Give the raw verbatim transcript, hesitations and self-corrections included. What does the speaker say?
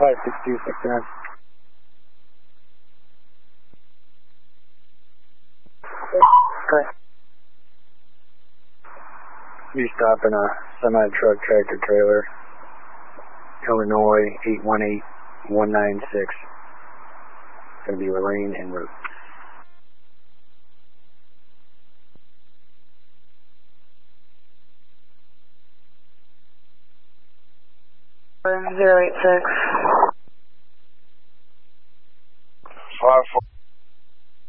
five six two six nine. Okay. You stopping a semi-truck tractor trailer, Illinois eight one eight one nine six. It's going to be lane en route. zero eight six.